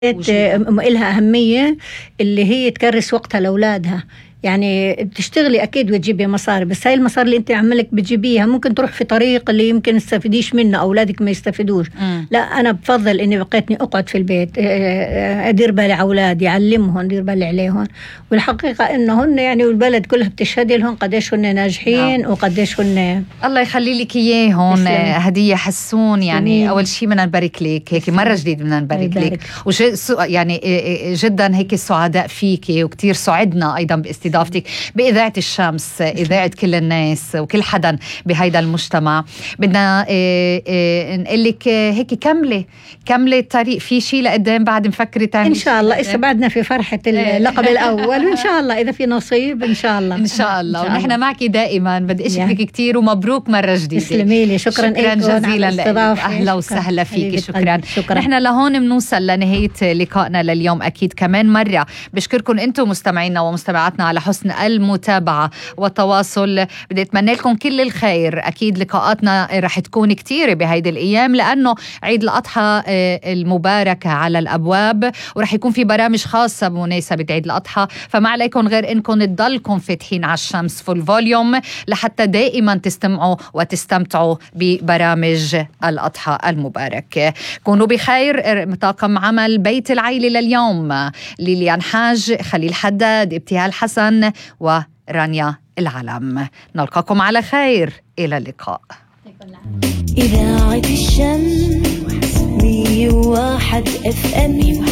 إلها أهمية اللي هي تكرس وقتها لأولادها. يعني بتشتغلي أكيد وتجيبي مصاري، بس هاي المصاري اللي أنت عملك بتجيبيها ممكن تروح في طريق اللي يمكن تستفيديش منه، أولادك ما يستفيدوش. لا، أنا بفضل إني بقيتني أقعد في البيت، أدير بالي على أولادي، أعلمهم، أدير بالي عليهم. والحقيقة إنهن يعني والبلد كلها بتشهد لهم قديش هن ناجحين وقديش هن. الله يخلي لك إياهم هدية حسون. يعني أول شيء بدنا نبارك لك، هيك مرة جديد بدنا نبارك لك، يعني جدا هيك سعداء فيكي، وكتير سعدنا أيضا باستضافتك بإذاعة الشمس، إذاعة كل الناس وكل حدا بهيدا المجتمع. بدنا نقول لك هيك كملي الطريق، في شيء لقدام بعد مفكرة تعملي إن شاء الله. إذا بعدنا في فرحة اللقب الأول، وإن شاء الله إذا في نصيب إن شاء الله. إن شاء الله. ونحن معك دائما. بدي أشكرك كتير ومبروك مرة جديدة. تسلمي لي، شكرا جزيلا لك، أهلا وسهلا فيكي. شكرا. نحن لهون بنوصل لنهاية لقائنا لليوم. أكيد كمان مرة بشكركم أنتم مستمعينا ومستمعاتنا على حسن المتابعة والتواصل. بدي أتمنى لكم كل الخير. أكيد لقاءاتنا رح تكون كتيرة بهيدي الأيام، لأنه عيد الأضحى المبارك على الأبواب، ورح يكون في برامج خاصة بمناسبة عيد الأضحى. فما عليكم غير إنكم تضلكم فاتحين على الشمس فول فوليوم لحتى دائما تستمعوا وتستمتعوا ببرامج الأضحى المبارك. كونوا بخير. طاقم عمل بيت العيلة لليوم: ليليان حاج، خليل حداد، ابتهال حسن، ورانيا العلم. نلقاكم على خير. إلى اللقاء. إذاعة الشمس 101 FM.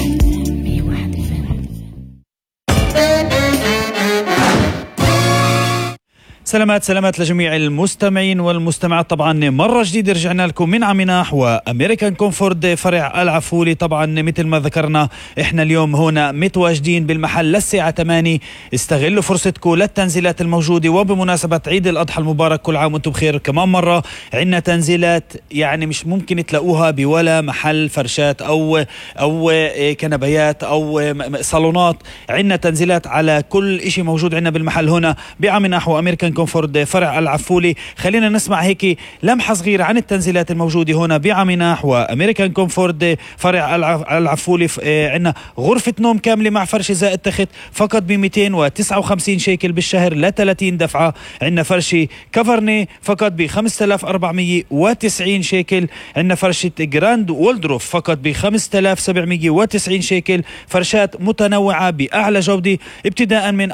سلامات لجميع المستمعين والمستمعات. طبعا مرة جديدة رجعنا لكم من عمناح وأمريكان كومفورت فرع العفولي. طبعا مثل ما ذكرنا احنا اليوم هنا متواجدين بالمحل للساعة 8. استغلوا فرصتكم للتنزيلات الموجودة، وبمناسبة عيد الأضحى المبارك كل عام وانتم بخير. كمان مرة عندنا تنزيلات يعني مش ممكن تلاقوها بولا محل فرشات أو كنبيات أو صالونات. عندنا تنزيلات على كل إشي موجود عندنا بالمحل هنا بعمناح وأمريكان كومفورت فرع العفولي. خلينا نسمع هيك لمحة صغيرة عن التنزيلات الموجودة هنا بعمناح وأمريكان كومفورت فرع العفولي. عندنا غرفة نوم كاملة مع فرش زائد تخت فقط ب 259 شيكل بالشهر ل 30 دفعة. عندنا فرشة كفرني فقط ب 5490 شيكل. عندنا فرشة جراند وولدروف فقط ب 5790 شيكل. فرشات متنوعة بأعلى جودة ابتداء من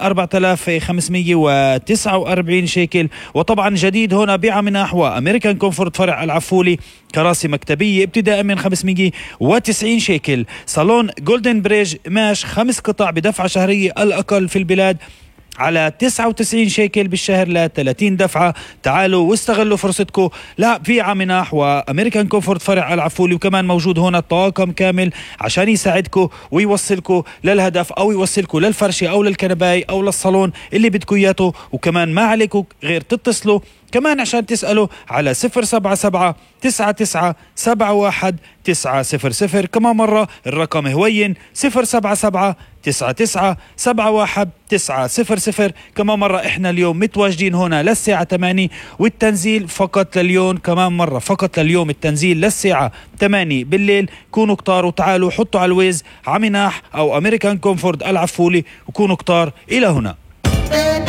4549 شيكل. وطبعا جديد هنا بعمناح وأمريكان كومفورت فرع العفولي كراسي مكتبية ابتداء من 590 شيكل. صالون جولدن بريج قماش 5 قطع بدفعة شهرية الأقل في البلاد على 99 شيكل بالشهر ل 30 دفعة. تعالوا واستغلوا فرصتكم لا في عمناح وأمريكان كومفورت فرع العفولي. وكمان موجود هنا طاقم كامل عشان يساعدكم ويوصلكم للهدف، أو يوصلكم للفرشة أو للكنباي أو للصالون اللي بدكم إياه. وكمان ما عليكم غير تتصلوا كمان عشان تسألوا على 077-9971-900. كمان مرة الرقم هوين 077-9971-900. كمان مرة احنا اليوم متواجدين هنا للساعة 8 والتنزيل فقط لليوم. كمان مرة فقط لليوم التنزيل للساعة 8 بالليل. كونوا كتار وتعالوا حطوا على الويز عمناح أو أمريكان كومفورت العفولي وكونوا كتار. إلى هنا.